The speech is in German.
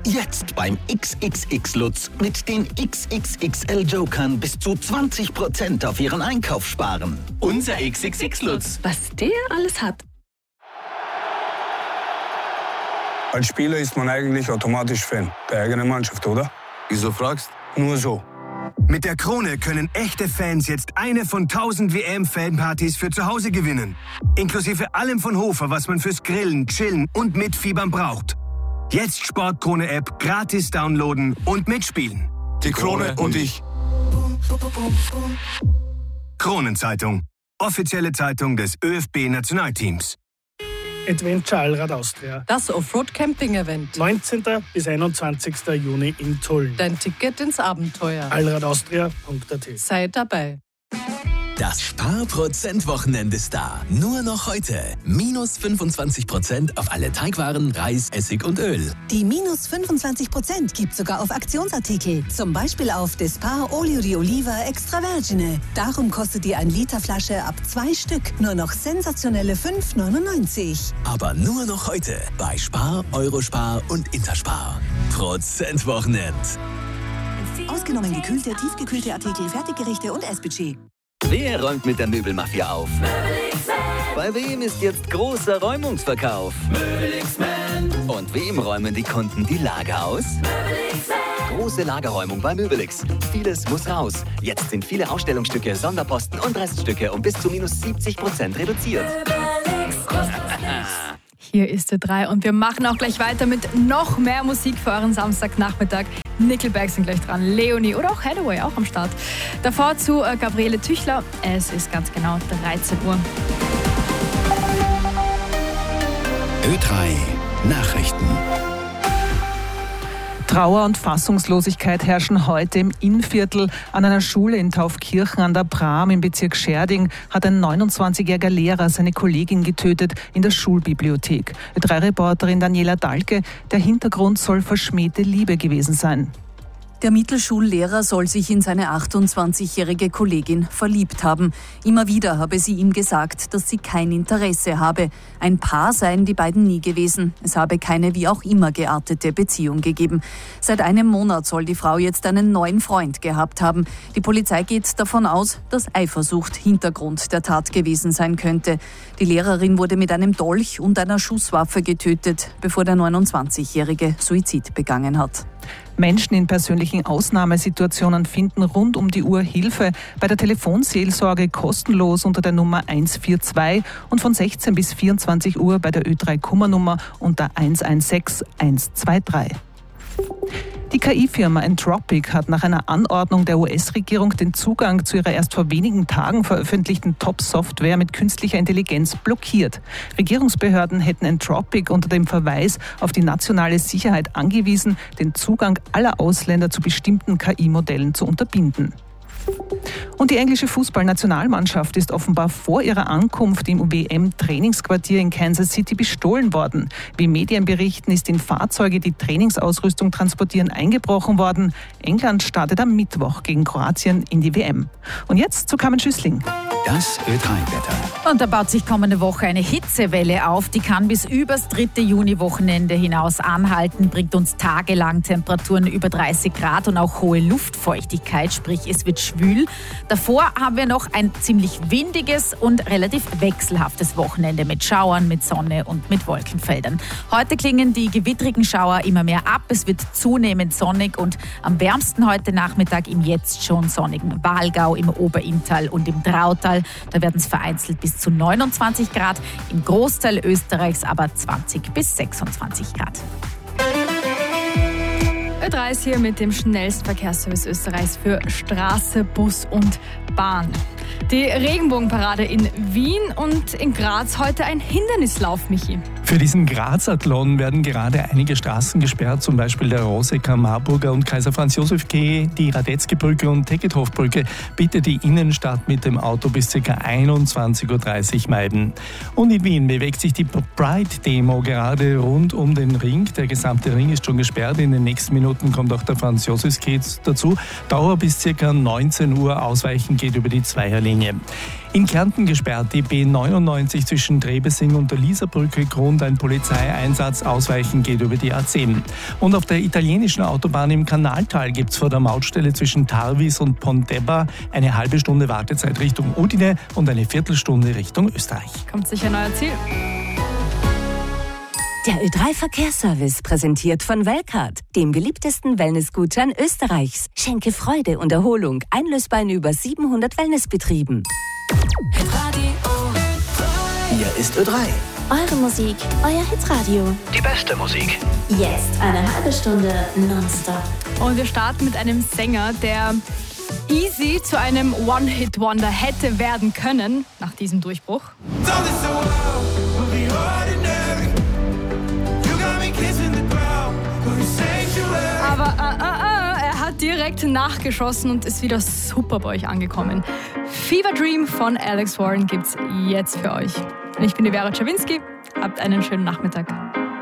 Jetzt beim XXX Lutz mit den XXXL Jokern bis zu 20% auf Ihren Einkauf sparen. Unser XXX Lutz. Was der alles hat. Als Spieler ist man eigentlich automatisch Fan der eigenen Mannschaft, oder? Wieso fragst? Nur so. Mit der Krone können echte Fans jetzt eine von 1000 WM-Fanpartys für zu Hause gewinnen. Inklusive allem von Hofer, was man fürs Grillen, Chillen und Mitfiebern braucht. Jetzt Sportkrone-App gratis downloaden und mitspielen. Die Krone und ich. Kronenzeitung. Offizielle Zeitung des ÖFB-Nationalteams. Adventure Allrad Austria. Das Offroad-Camping-Event. 19. bis 21. Juni in Tulln. Dein Ticket ins Abenteuer. allradaustria.at. Sei dabei. Das Sparprozent-Wochenende ist da. Nur noch heute. Minus 25% auf alle Teigwaren, Reis, Essig und Öl. Die minus 25% gibt sogar auf Aktionsartikel. Zum Beispiel auf Dispar Olio di Oliva Extra Vergine. Darum kostet die 1 Liter Flasche ab 2 Stück nur noch sensationelle 5,99. Aber nur noch heute bei Spar, Eurospar und Interspar. Prozentwochenend. Ausgenommen gekühlte, tiefgekühlte Artikel, Fertiggerichte und Essbudget. Wer räumt mit der Möbelmafia auf? Bei wem ist jetzt großer Räumungsverkauf? Und wem räumen die Kunden die Lager aus? Große Lagerräumung bei Möbelix. Vieles muss raus. Jetzt sind viele Ausstellungsstücke, Sonderposten und Reststücke um bis zu minus 70% reduziert. Hier ist Ö3 und wir machen auch gleich weiter mit noch mehr Musik für euren Samstagnachmittag. Nickelback sind gleich dran, Leonie oder auch Hathaway auch am Start. Davor zu Gabriele Tüchler. Es ist ganz genau 13 Uhr. Ö3 Nachrichten. Trauer und Fassungslosigkeit herrschen heute im Innviertel. An einer Schule in Taufkirchen an der Bram im Bezirk Scherding hat ein 29-jähriger Lehrer seine Kollegin getötet in der Schulbibliothek. Ö3-Reporterin Daniela Dahlke, der Hintergrund soll verschmähte Liebe gewesen sein. Der Mittelschullehrer soll sich in seine 28-jährige Kollegin verliebt haben. Immer wieder habe sie ihm gesagt, dass sie kein Interesse habe. Ein Paar seien die beiden nie gewesen. Es habe keine wie auch immer geartete Beziehung gegeben. Seit einem Monat soll die Frau jetzt einen neuen Freund gehabt haben. Die Polizei geht davon aus, dass Eifersucht Hintergrund der Tat gewesen sein könnte. Die Lehrerin wurde mit einem Dolch und einer Schusswaffe getötet, bevor der 29-jährige Suizid begangen hat. Menschen in persönlichen Ausnahmesituationen finden rund um die Uhr Hilfe bei der Telefonseelsorge kostenlos unter der Nummer 142 und von 16 bis 24 Uhr bei der Ö3-Kummernummer unter 116 123. Die KI-Firma Anthropic hat nach einer Anordnung der US-Regierung den Zugang zu ihrer erst vor wenigen Tagen veröffentlichten Top-Software mit künstlicher Intelligenz blockiert. Regierungsbehörden hätten Anthropic unter dem Verweis auf die nationale Sicherheit angewiesen, den Zugang aller Ausländer zu bestimmten KI-Modellen zu unterbinden. Und die englische Fußballnationalmannschaft ist offenbar vor ihrer Ankunft im WM-Trainingsquartier in Kansas City bestohlen worden. Wie Medien berichten, ist in Fahrzeuge, die Trainingsausrüstung transportieren, eingebrochen worden. England startet am Mittwoch gegen Kroatien in die WM. Und jetzt zu Carmen Schüssling. Das Ö3-Wetter. Und da baut sich kommende Woche eine Hitzewelle auf. Die kann bis übers 3. Juni-Wochenende hinaus anhalten, bringt uns tagelang Temperaturen über 30 Grad und auch hohe Luftfeuchtigkeit, sprich es wird schwül. Davor haben wir noch ein ziemlich windiges und relativ wechselhaftes Wochenende mit Schauern, mit Sonne und mit Wolkenfeldern. Heute klingen die gewittrigen Schauer immer mehr ab. Es wird zunehmend sonnig und am wärmsten heute Nachmittag im jetzt schon sonnigen Walgau, im Oberinntal und im Drautal. Da werden es vereinzelt bis zu 29 Grad, im Großteil Österreichs aber 20 bis 26 Grad. Ö3 ist hier mit dem schnellsten Verkehrsservice Österreichs für Straße, Bus und Bahn. Die Regenbogenparade in Wien und in Graz heute ein Hindernislauf, Michi. Für diesen Grazathlon werden gerade einige Straßen gesperrt, zum Beispiel der Rosecker, Marburger und Kaiser Franz Josef Quai, die Radetzky-Brücke und Tegetthoff-Brücke. Bitte die Innenstadt mit dem Auto bis ca. 21.30 Uhr meiden. Und in Wien bewegt sich die Pride-Demo gerade rund um den Ring. Der gesamte Ring ist schon gesperrt. In den nächsten Minuten kommt auch der Franz Josef Quai dazu. Dauer bis ca. 19 Uhr. Ausweichen geht über die Zweierlinie. In Kärnten gesperrt die B99 zwischen Trebesing und der Lieserbrücke. Grund ein Polizeieinsatz. Ausweichen geht über die A10. Und auf der italienischen Autobahn im Kanaltal gibt es vor der Mautstelle zwischen Tarvis und Pontebba eine halbe Stunde Wartezeit Richtung Udine und eine Viertelstunde Richtung Österreich. Kommt sicher ein neuer Ziel. Der Ö3-Verkehrsservice präsentiert von Welcard, dem beliebtesten Wellnessgutschein Österreichs. Schenke Freude und Erholung, einlösbar in über 700 Wellnessbetrieben. Hier ist Ö3. Eure Musik, euer Hitradio. Die beste Musik. Jetzt eine halbe Stunde nonstop. Und wir starten mit einem Sänger, der easy zu einem One-Hit-Wonder hätte werden können, nach diesem Durchbruch. Aber er hat direkt nachgeschossen und ist wieder super bei euch angekommen. Fever Dream von Alex Warren gibt's jetzt für euch. Und ich bin die Vera Czawinski. Habt einen schönen Nachmittag.